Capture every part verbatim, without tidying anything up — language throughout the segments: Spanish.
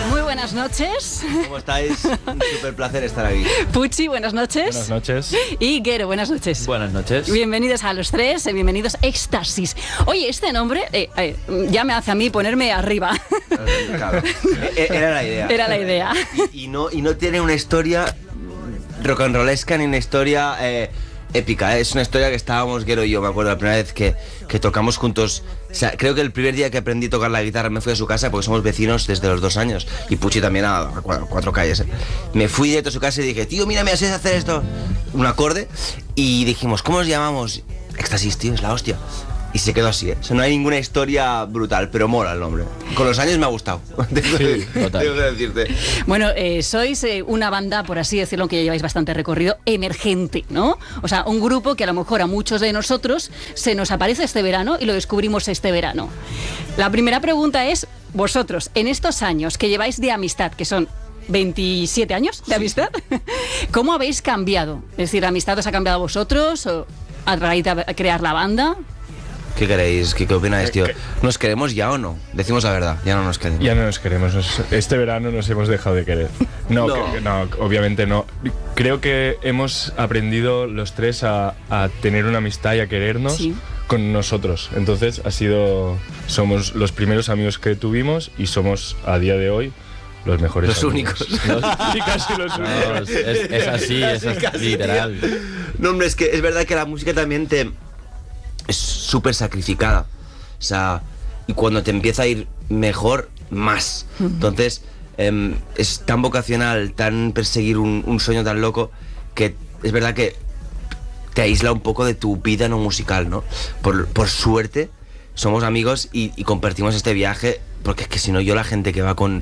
Muy buenas noches. ¿Cómo estáis? Un súper placer estar aquí. Puchi, buenas noches. Buenas noches. Y Guero, buenas noches. Buenas noches. Bienvenidos a los tres, bienvenidos a Éxtasis. Oye, este nombre eh, eh, ya me hace a mí ponerme arriba. Claro, era la idea. Era la idea. Y, y, no, y no tiene una historia rock and rollesca ni una historia eh, épica. ¿eh? Es una historia que estábamos, Guero y yo, me acuerdo la primera vez que, que tocamos juntos. O sea, creo que el primer día que aprendí a tocar la guitarra me fui a su casa porque somos vecinos desde los dos años. Y Puchi también a, a cuatro, cuatro calles. ¿eh? Me fui directo a su casa y dije, tío, mira, me haces hacer esto. Un acorde. Y dijimos, ¿cómo nos llamamos? Éxtasis, tío, es la hostia. Y se quedó así, ¿eh? O sea, no hay ninguna historia brutal, pero mola el nombre. Con los años me ha gustado. Sí, total. Tengo que decirte. Bueno, eh, sois eh, una banda, por así decirlo, que lleváis bastante recorrido, emergente, ¿no? O sea, un grupo que a lo mejor a muchos de nosotros se nos aparece este verano y lo descubrimos este verano. La primera pregunta es, vosotros, en estos años que lleváis de amistad, que son veintisiete años de amistad, ¿cómo habéis cambiado? Es decir, ¿la amistad os ha cambiado a vosotros o a raíz de crear la banda? ¿Qué queréis? ¿Qué, qué opináis, tío? ¿Nos queremos ya o no? Decimos la verdad, ya no nos queremos. Ya no nos queremos. Nos- este verano nos hemos dejado de querer. No, No. que- no, obviamente no. Creo que hemos aprendido los tres a, a tener una amistad y a querernos Sí. con nosotros. Entonces ha sido, somos los primeros amigos que tuvimos y somos a día de hoy los mejores Los amigos. únicos. Los- sí, casi los No, únicos. es, es- es así, es Casi, así, casi, literal. tío. No, hombre, es que es verdad que la música también te... es súper sacrificada. O sea, y cuando te empieza a ir mejor, más. Entonces, em, es tan vocacional, tan perseguir un, un sueño tan loco, que es verdad que te aísla un poco de tu vida no musical, ¿no? Por, por suerte, somos amigos y, y compartimos este viaje, porque es que si no, yo la gente que va con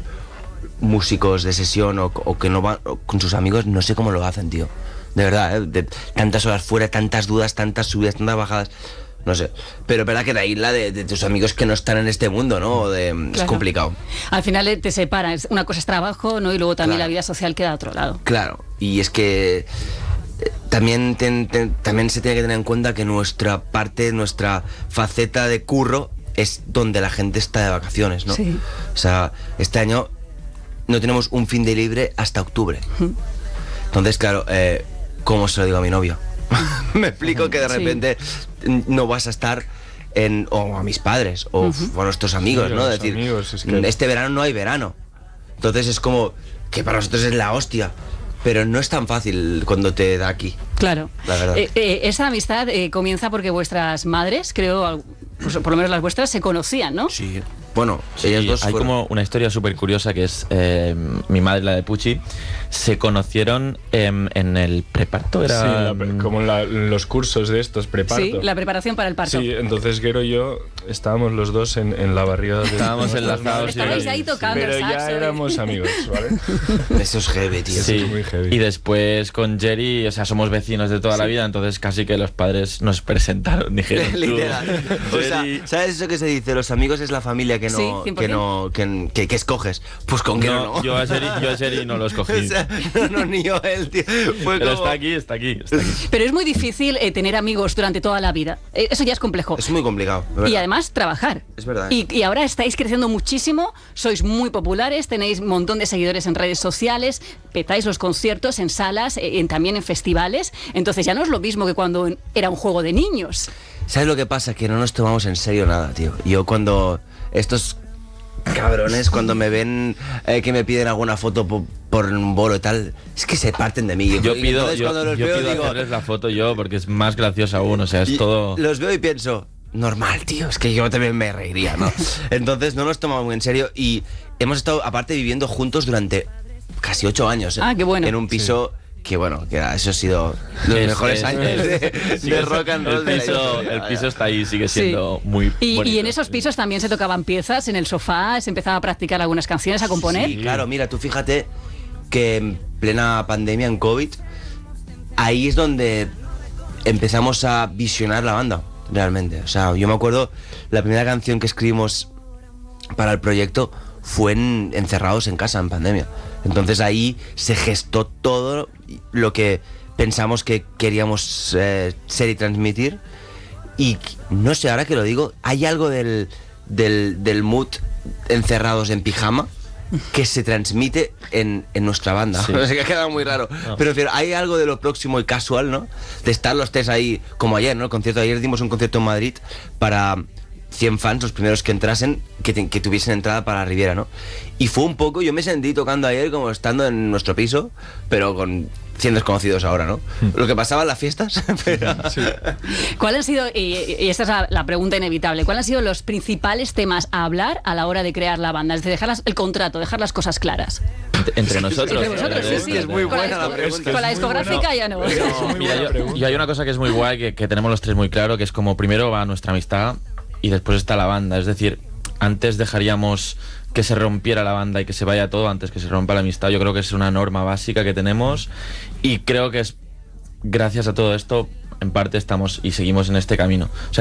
músicos de sesión o, o que no va o con sus amigos, no sé cómo lo hacen, tío. De verdad, ¿eh? De tantas horas fuera, tantas dudas, tantas subidas, tantas bajadas. No sé, pero es verdad que la isla de, de tus amigos que no están en este mundo, ¿no? De, Es Claro. complicado. Al final eh, te separan, es- una cosa es trabajo, ¿no? Y luego también Claro. la vida social queda a otro lado. Claro, y es que eh, también, ten- ten- también se tiene que tener en cuenta que nuestra parte, nuestra faceta de curro es donde la gente está de vacaciones, ¿no? Sí. O sea, este año no tenemos un fin de libre hasta octubre. Entonces, claro, eh, ¿cómo se lo digo a mi novia? Me explico que de Sí. repente no vas a estar en, o a mis padres o, o a nuestros amigos, Sí, a ¿no? los Decir, amigos, es que- este verano no hay verano. Entonces es como que para nosotros es la hostia, pero no es tan fácil cuando te da aquí. Claro. La verdad. Eh, eh, esa amistad eh, comienza porque vuestras madres, creo, al- pues, por lo menos las vuestras, se conocían, ¿no? Sí. Bueno, Sí, ellas dos hay fueron- como una historia súper curiosa que es eh, mi madre, la de Puchi, se conocieron em, en el preparto, era... Sí, la pre- como en, la- en los cursos de estos preparto. Sí, la preparación para el parto. Sí, entonces Guero y yo estábamos los dos en, en la barriada de Estábamos de nuestras enlazados madres. y- Estabais ahí tocando Pero el saxo. ya ¿eh? éramos amigos, ¿vale? Eso es heavy, tío. Sí, es muy heavy. y después con Jerry, o sea, somos vecinos de toda la vida, entonces casi que los padres nos presentaron, dijeron tú, Literal. O sea, Jerry- ¿sabes eso que se dice? Los amigos es la familia que no, Sí, cien por que, ciento. no que, que, que escoges. Pues con que no. No, yo a Jerry, yo a Jerry no lo escogí. O sea, no, no, ni yo él, tío. Fue Pero como... está aquí, está aquí, está aquí. Pero es muy difícil eh, tener amigos durante toda la vida. Eh, eso ya es complejo. Es muy complicado. de verdad. Y además trabajar. Es verdad. Y, y ahora estáis creciendo muchísimo, sois muy populares, tenéis un montón de seguidores en redes sociales, petáis los conciertos en salas, eh, en- también en festivales. Entonces ya no es lo mismo que cuando en- era un juego de niños. ¿Sabes lo que pasa? Que no nos tomamos en serio nada, tío. Yo cuando estos cabrones, cuando me ven eh, que me piden alguna foto po- por un bolo y tal, es que se parten de mí. Yo Y pido, entonces yo, cuando los yo veo, pido digo- hacerles la foto yo porque es más gracioso aún, o sea, es y todo... Los veo y pienso, normal, tío, es que yo también me reiría, ¿no? Entonces no nos tomamos muy en serio y hemos estado, aparte, viviendo juntos durante casi ocho años. ¿eh? Ah, qué bueno. En un piso... Que bueno, que eso ha sido los Es- mejores es- años es- de, sigue de rock and roll. el de la piso, historia. el piso está ahí, sigue Sí. siendo muy Y, bonito. y en esos pisos también se tocaban piezas en el sofá, se empezaba a practicar algunas canciones, a componer. Sí, claro, mira, tú fíjate que en plena pandemia, en COVID, ahí es donde empezamos a visionar la banda, realmente. O sea, yo me acuerdo, la primera canción que escribimos para el proyecto fue en, encerrados en casa, en pandemia. Entonces ahí se gestó todo lo que pensamos que queríamos eh, ser y transmitir. Y no sé, ahora que lo digo, hay algo del, del, del mood encerrados en pijama que se transmite en, en nuestra banda. Sí. O sea, que ha quedado muy raro. No. Pero, pero hay algo de lo próximo y casual, ¿no? De estar los tres ahí, como ayer, ¿no? El concierto. Ayer dimos un concierto en Madrid para cien fans, los primeros que entrasen, que, te, que tuviesen entrada para la Riviera, ¿no? Y fue un poco, yo me sentí tocando ayer como estando en nuestro piso, pero con cien desconocidos ahora, ¿no? Lo que pasaba en las fiestas, pero... Sí. ¿Cuál han sido, y, y esta es la, la pregunta inevitable, cuáles han sido los principales temas a hablar a la hora de crear la banda? Es decir, dejar las- el contrato, dejar las cosas claras. Entre, entre nosotros. Entre vosotros, sí, Es sí. que es muy Con la buena la disco- pregunta. Con la Es muy discográfica buena. ya no. Es que es muy Mira, buena yo, pregunta. yo hay una cosa que es muy guay, que, que tenemos los tres muy claro, que es como primero va nuestra amistad y después está la banda. Es decir, antes dejaríamos que se rompiera la banda y que se vaya todo antes que se rompa la amistad. Yo creo que es una norma básica que tenemos y creo que es gracias a todo esto, en parte estamos y seguimos en este camino. O sea,